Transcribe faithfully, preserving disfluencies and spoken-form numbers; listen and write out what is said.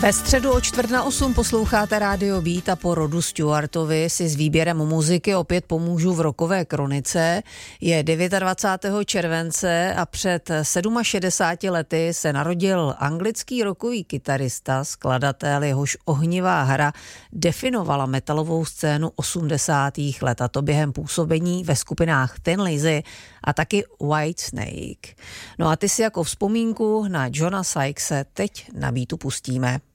Ve středu o čtvrt na osm posloucháte Rádio Beat a po Rodu Stewartovi si s výběrem muziky opět pomůžu v rockové kronice. Je dvacátého devátého července a před šedesáti sedmi lety se narodil anglický rockový kytarista, skladatel, jehož ohnivá hra definovala metalovou scénu osmdesátých let, a to během působení ve skupinách Thin Lizzy a taky Whitesnake. No a ty si jako vzpomínku na Johna Sykese teď na Beatu pustíme.